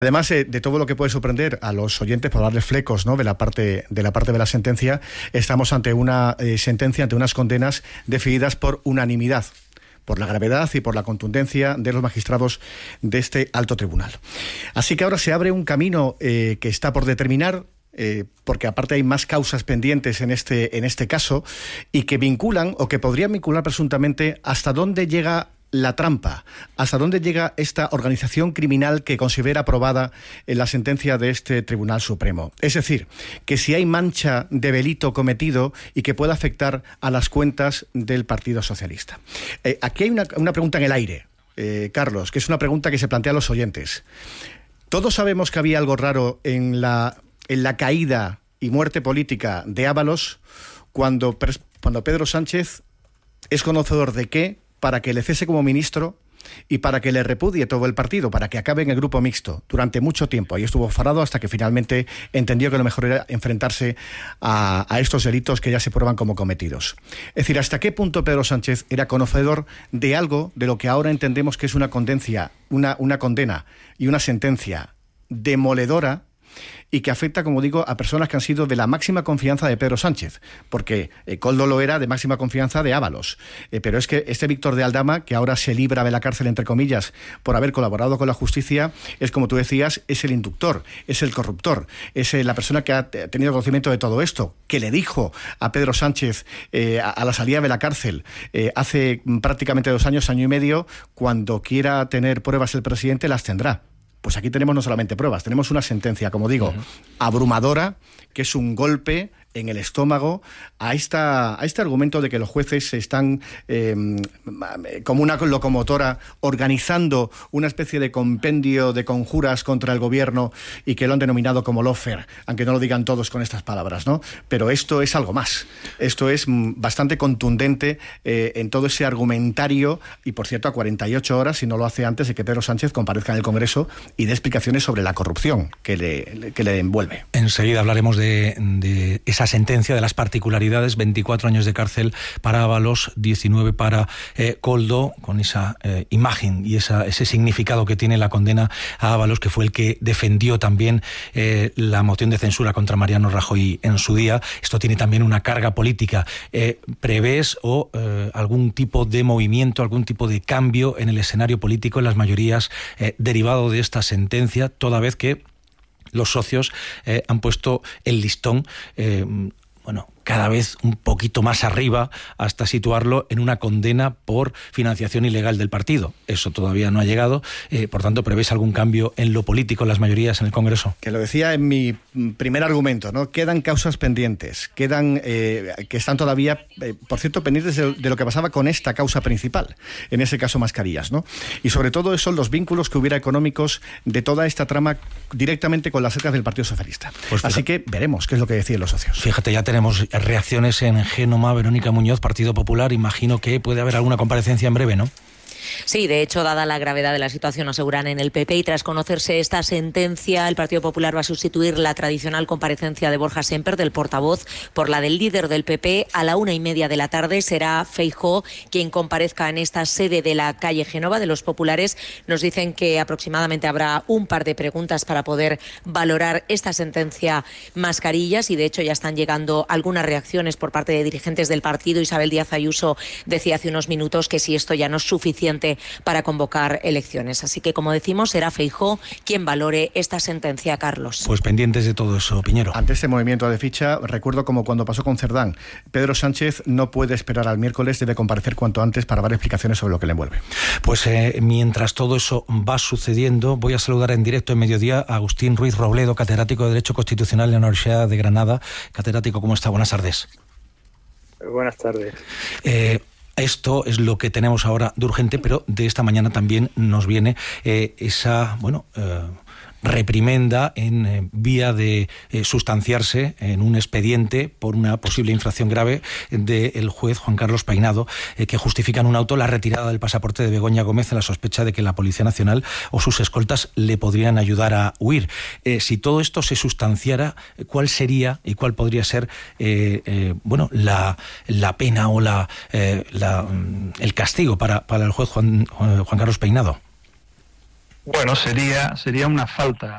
Además de todo lo que puede sorprender a los oyentes por darles flecos, ¿no?, de la parte de la sentencia, estamos ante una sentencia, ante unas condenas definidas por unanimidad, por la gravedad y por la contundencia de los magistrados de este alto tribunal. Así que ahora se abre un camino que está por determinar, porque aparte hay más causas pendientes en este caso, y que vinculan, o que podrían vincular presuntamente, hasta dónde llega la trampa, hasta dónde llega esta organización criminal que considera aprobada en la sentencia de este Tribunal Supremo. Es decir, que si hay mancha de delito cometido y que pueda afectar a las cuentas del Partido Socialista. Aquí hay una pregunta en el aire, Carlos, que es una pregunta que se plantea a los oyentes. Todos sabemos que había algo raro en la caída y muerte política de Ábalos cuando Pedro Sánchez es conocedor de qué, para que le cese como ministro y para que le repudie todo el partido, para que acabe en el grupo mixto durante mucho tiempo. Ahí estuvo farado hasta que finalmente entendió que lo mejor era enfrentarse a estos delitos que ya se prueban como cometidos. Es decir, ¿hasta qué punto Pedro Sánchez era conocedor de algo de lo que ahora entendemos que es una condena y una sentencia demoledora, y que afecta, como digo, a personas que han sido de la máxima confianza de Pedro Sánchez, porque Koldo lo era de máxima confianza de Ábalos, pero es que este Víctor de Aldama, que ahora se libra de la cárcel, entre comillas, por haber colaborado con la justicia, es, como tú decías, es el inductor, es el corruptor, es la persona que ha tenido conocimiento de todo esto, que le dijo a Pedro Sánchez a la salida de la cárcel hace prácticamente 2 años, año y medio: cuando quiera tener pruebas el presidente, las tendrá. Pues aquí tenemos no solamente pruebas, tenemos una sentencia, como digo, abrumadora, que es un golpe en el estómago a este argumento de que los jueces están como una locomotora organizando una especie de compendio de conjuras contra el gobierno, y que lo han denominado como lawfare, aunque no lo digan todos con estas palabras, ¿no? Pero esto es algo más. Esto es bastante contundente en todo ese argumentario, y por cierto a 48 horas, si no lo hace antes, de que Pedro Sánchez comparezca en el Congreso y dé explicaciones sobre la corrupción que le envuelve. Enseguida hablaremos de esa sentencia, de las particularidades: 24 años de cárcel para Ábalos, 19 para Koldo, con esa imagen y ese significado que tiene la condena a Ábalos, que fue el que defendió también la moción de censura contra Mariano Rajoy en su día. Esto tiene también una carga política. ¿Prevés algún tipo de movimiento, algún tipo de cambio en el escenario político, en las mayorías, derivado de esta sentencia, toda vez que los socios han puesto el listón cada vez un poquito más arriba, hasta situarlo en una condena por financiación ilegal del partido? Eso todavía no ha llegado. Por tanto, ¿prevés algún cambio en lo político, en las mayorías en el Congreso? Que lo decía en mi primer argumento, ¿no? Quedan causas pendientes, que están todavía, por cierto, pendientes de lo que pasaba con esta causa principal, en ese caso Mascarillas, ¿no? Y sobre todo son los vínculos que hubiera económicos de toda esta trama directamente con las arcas del Partido Socialista. Pues así que veremos qué es lo que deciden los socios. Fíjate, ya tenemos reacciones en Génova. Verónica Muñoz, Partido Popular. Imagino que puede haber alguna comparecencia en breve, ¿no? Sí, de hecho, dada la gravedad de la situación, aseguran en el PP, y tras conocerse esta sentencia, el Partido Popular va a sustituir la tradicional comparecencia de Borja Sémper, del portavoz, por la del líder del PP. A la 1:30 de la tarde será Feijóo quien comparezca en esta sede de la calle Génova de los populares. Nos dicen que aproximadamente habrá un par de preguntas para poder valorar esta sentencia Mascarillas, y de hecho ya están llegando algunas reacciones por parte de dirigentes del partido. Isabel Díaz Ayuso decía hace unos minutos que si esto ya no es suficiente para convocar elecciones. Así que, como decimos, será Feijóo quien valore esta sentencia, Carlos. Pues pendientes de todo eso, Piñero. Ante este movimiento de ficha, recuerdo como cuando pasó con Cerdán. Pedro Sánchez no puede esperar al miércoles, debe comparecer cuanto antes para dar explicaciones sobre lo que le envuelve. Pues mientras todo eso va sucediendo, voy a saludar en directo en Mediodía a Agustín Ruiz Robledo, catedrático de Derecho Constitucional en la Universidad de Granada. Catedrático, ¿cómo está? Buenas tardes. Buenas tardes. Esto es lo que tenemos ahora de urgente, pero de esta mañana también nos viene esa reprimenda en vía de sustanciarse en un expediente por una posible infracción grave del juez Juan Carlos Peinado, que justifica en un auto la retirada del pasaporte de Begoña Gómez en la sospecha de que la Policía Nacional o sus escoltas le podrían ayudar a huir. Si todo esto se sustanciara, ¿cuál sería y cuál podría ser la pena o el castigo para el juez Juan Carlos Peinado? Bueno, sería una falta